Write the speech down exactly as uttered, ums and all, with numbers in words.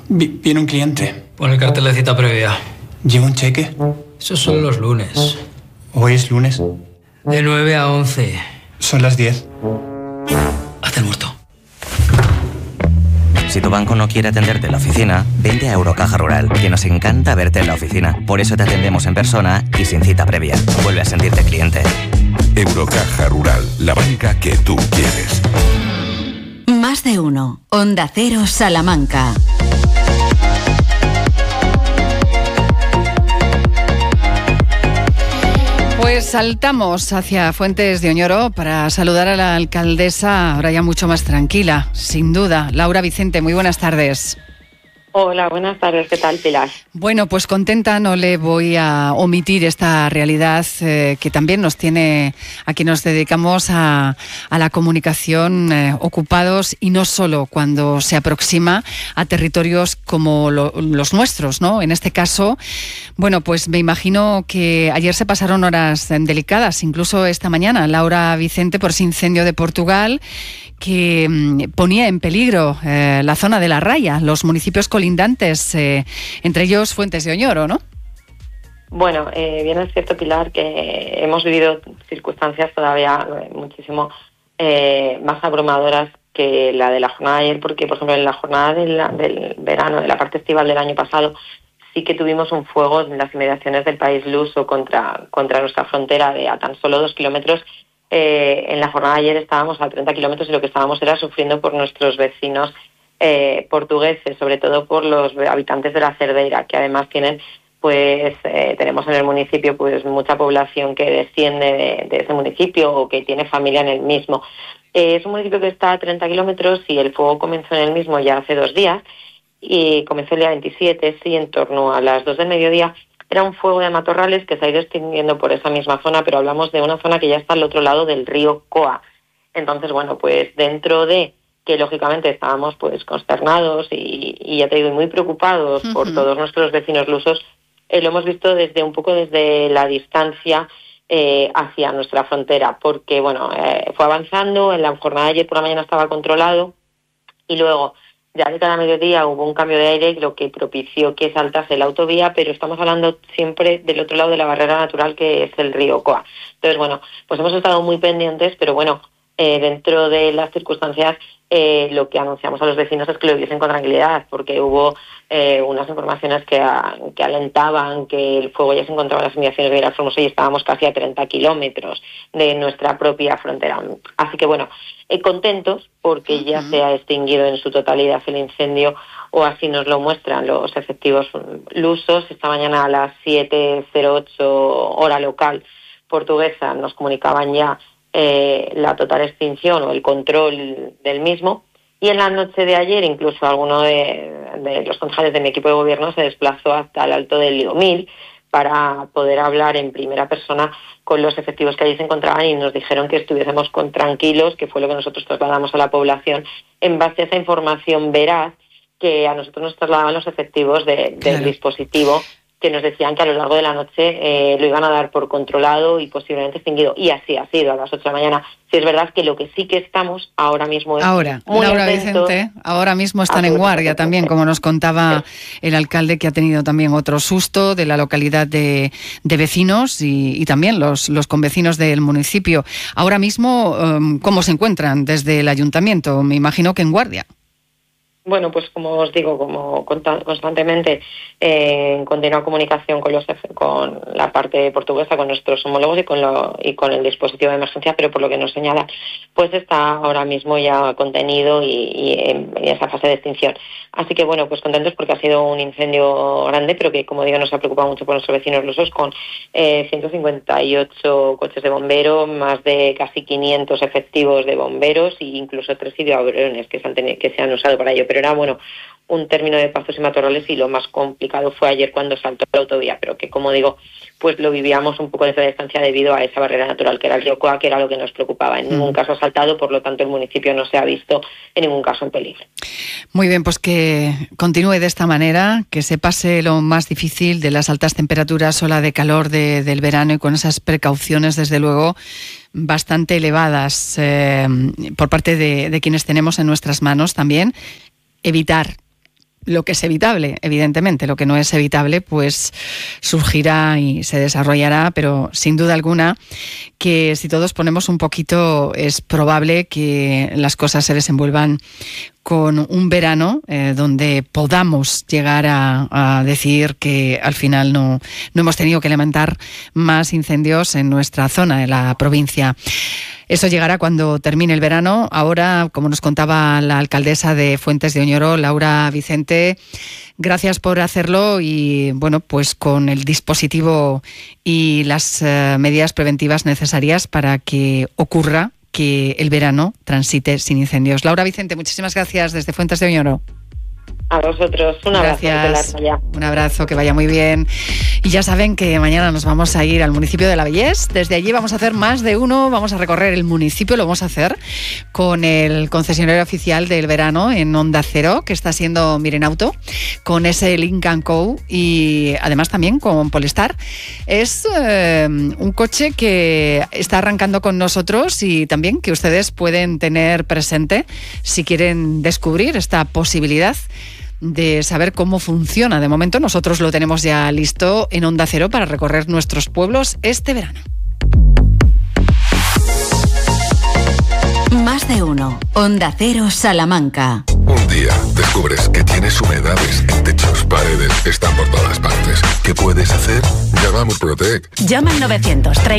Vi- viene un cliente. Pon el cartel de cita previa. ¿Lleva un cheque? Esos son los lunes. ¿Hoy es lunes? De nueve a once. Son las diez. Haz el muerto. Si tu banco no quiere atenderte en la oficina, vente a Eurocaja Rural, que nos encanta verte en la oficina. Por eso te atendemos en persona y sin cita previa. Vuelve a sentirte cliente. Eurocaja Rural, la banca que tú quieres. Más de uno. Onda Cero Salamanca. Pues saltamos hacia Fuentes de Oñoro para saludar a la alcaldesa, ahora ya mucho más tranquila, sin duda. Laura Vicente, muy buenas tardes. Hola, buenas tardes. ¿Qué tal, Pilar? Bueno, pues contenta, no le voy a omitir esta realidad eh, que también nos tiene a quien nos dedicamos a, a la comunicación eh, ocupados, y no solo cuando se aproxima a territorios como lo, los nuestros, ¿no? En este caso, bueno, pues me imagino que ayer se pasaron horas delicadas, incluso esta mañana, Laura Vicente, por ese incendio de Portugal que mm, ponía en peligro eh, la zona de La Raya, los municipios colindantes, eh, entre ellos Fuentes de Oñoro, ¿no? Bueno, eh, bien es cierto, Pilar, que hemos vivido circunstancias todavía muchísimo eh, más abrumadoras que la de la jornada de ayer, porque, por ejemplo, en la jornada de la, del verano, de la parte estival del año pasado, sí que tuvimos un fuego en las inmediaciones del país luso contra, contra nuestra frontera de a tan solo dos kilómetros. Eh, en la jornada de ayer estábamos a treinta kilómetros y lo que estábamos era sufriendo por nuestros vecinos eh, portugueses, sobre todo por los habitantes de la Cerdeira, que además tienen, pues eh, tenemos en el municipio pues mucha población que desciende de, de ese municipio o que tiene familia en el mismo. Eh, es un municipio que está a treinta kilómetros y el fuego comenzó en el mismo ya hace dos días y comenzó el día veintisiete, sí, en torno a las dos del mediodía. Era un fuego de matorrales que se ha ido extinguiendo por esa misma zona, pero hablamos de una zona que ya está al otro lado del río Coa. Entonces, bueno, pues dentro de que lógicamente estábamos pues consternados y, y ya te digo, muy preocupados uh-huh. por todos nuestros vecinos lusos, eh, lo hemos visto desde un poco desde la distancia eh, hacia nuestra frontera, porque bueno, eh, fue avanzando, en la jornada de ayer por la mañana estaba controlado y luego ya de cada mediodía hubo un cambio de aire, lo que propició que saltase la autovía, pero estamos hablando siempre del otro lado de la barrera natural que es el río Coa. Entonces, bueno, pues hemos estado muy pendientes, pero bueno, eh, dentro de las circunstancias, eh, lo que anunciamos a los vecinos es que lo viviesen con tranquilidad, porque hubo eh, unas informaciones que, a, que alentaban que el fuego ya se encontraba en las inmediaciones de Vilarformosa y estábamos casi a treinta kilómetros de nuestra propia frontera. Así que bueno, eh, contentos porque ya se ha extinguido en su totalidad el incendio, o así nos lo muestran los efectivos lusos. Esta mañana a las siete cero ocho hora local portuguesa nos comunicaban ya eh, la total extinción o el control del mismo, y en la noche de ayer incluso alguno de, de los concejales de mi equipo de gobierno se desplazó hasta el Alto del Liomil para poder hablar en primera persona con los efectivos que allí se encontraban, y nos dijeron que estuviésemos con tranquilos, que fue lo que nosotros trasladamos a la población en base a esa información veraz que a nosotros nos trasladaban los efectivos de, del claro. dispositivo, que nos decían que a lo largo de la noche eh, lo iban a dar por controlado y posiblemente extinguido. Y así ha sido a las ocho de la mañana. Sí, es verdad que lo que sí que estamos ahora mismo es ahora, muy Laura atentos. Vicente, ahora mismo están en guardia también, como nos contaba el alcalde, que ha tenido también otro susto de la localidad de, de vecinos y, y también los, los convecinos del municipio. Ahora mismo, ¿cómo se encuentran desde el ayuntamiento? Me imagino que en guardia. Bueno, pues como os digo, como constantemente eh, en continua comunicación con los con la parte portuguesa, con nuestros homólogos y con lo, y con el dispositivo de emergencia, pero por lo que nos señala, pues está ahora mismo ya contenido y, y en, en esa fase de extinción. Así que bueno, pues contentos porque ha sido un incendio grande, pero que, como digo, nos ha preocupado mucho por nuestros vecinos lusos, con eh, ciento cincuenta y ocho coches de bomberos, más de casi quinientos efectivos de bomberos e incluso tres hidroaviones que se han tenido, que se han usado para ello. Pero era, bueno, un término de pastos y matorrales, y lo más complicado fue ayer cuando saltó la autovía, pero que, como digo, pues lo vivíamos un poco desde la distancia debido a esa barrera natural que era el río Coa, que era lo que nos preocupaba. En mm. ningún caso ha saltado, por lo tanto el municipio no se ha visto en ningún caso en peligro. Muy bien, pues que continúe de esta manera, que se pase lo más difícil de las altas temperaturas o la de calor de, del verano, y con esas precauciones, desde luego, bastante elevadas eh, por parte de, de quienes tenemos en nuestras manos también. Evitar lo que es evitable, evidentemente. Lo que no es evitable, pues surgirá y se desarrollará, pero sin duda alguna que si todos ponemos un poquito es probable que las cosas se desenvuelvan con un verano eh, donde podamos llegar a, a decir que al final no, no hemos tenido que lamentar más incendios en nuestra zona, en la provincia. Eso llegará cuando termine el verano. Ahora, como nos contaba la alcaldesa de Fuentes de Oñoro, Laura Vicente, gracias por hacerlo y, bueno, pues con el dispositivo y las eh, medidas preventivas necesarias para que ocurra que el verano transite sin incendios. Laura Vicente, muchísimas gracias desde Fuentes de Oñoro. A vosotros, un abrazo. Gracias. Un abrazo, que vaya muy bien. Y ya saben que mañana nos vamos a ir al municipio de La Vallés. Desde allí vamos a hacer más de uno, vamos a recorrer el municipio, lo vamos a hacer con el concesionario oficial del verano en Onda Cero, que está siendo Mirenauto, con ese Lynk and Co y además también con Polestar. Es eh, un coche que está arrancando con nosotros y también que ustedes pueden tener presente si quieren descubrir esta posibilidad de saber cómo funciona. De momento nosotros lo tenemos ya listo en Onda Cero para recorrer nuestros pueblos este verano. Más de uno. Onda Cero Salamanca. Un día descubres que tienes humedades en techos, paredes, están por todas partes. ¿Qué puedes hacer? Llama a Murprotec. Llama al novecientos treinta.